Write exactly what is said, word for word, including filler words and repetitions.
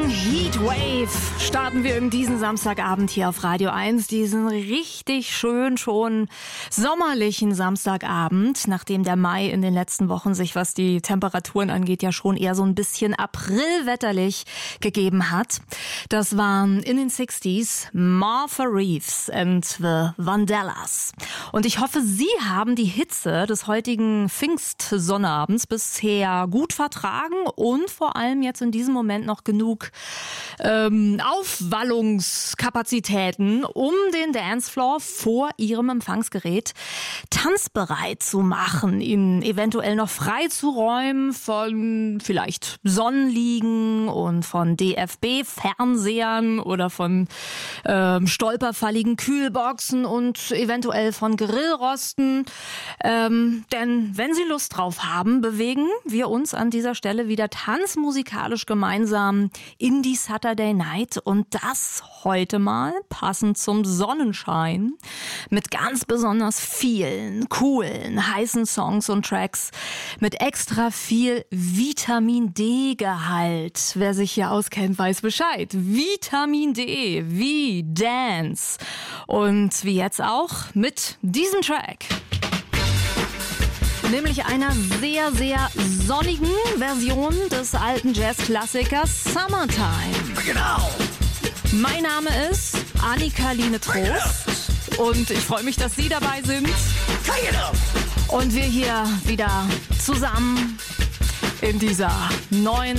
Heatwave starten wir in diesen Samstagabend hier auf Radio eins. Diesen richtig schön schon sommerlichen Samstagabend, nachdem der Mai in den letzten Wochen sich, was die Temperaturen angeht, ja schon eher so ein bisschen aprilwetterlich gegeben hat. Das waren in den sechziger Martha Reeves and the Vandellas. Und ich hoffe, Sie haben die Hitze des heutigen Pfingstsonnabends bisher gut vertragen und vor allem jetzt in diesem Moment noch genug ähm, Aufwallungskapazitäten, um den Dancefloor vor Ihrem Empfangsgerät tanzbereit zu machen, ihn eventuell noch frei zu räumen von vielleicht Sonnenliegen und von D F B-Fernsehern oder von ähm, stolperfalligen Kühlboxen und eventuell von Grillrosten. Ähm, denn wenn Sie Lust drauf haben, bewegen wir uns an dieser Stelle wieder tanzmusikalisch gemeinsam in die Saturday Night und das heute mal passend zum Sonnenschein mit ganz besonders vielen coolen, heißen Songs und Tracks mit extra viel Vitamin D-Gehalt. Wer sich hier auskennt, weiß Bescheid. Vitamin D, wie Dance. Und wie jetzt auch mit diesem Track. Nämlich einer sehr, sehr sonnigen Version des alten Jazzklassikers Summertime. Genau. Mein Name ist Annika-Line Trost und ich freue mich, dass Sie dabei sind. Und wir hier wieder zusammen in dieser neuen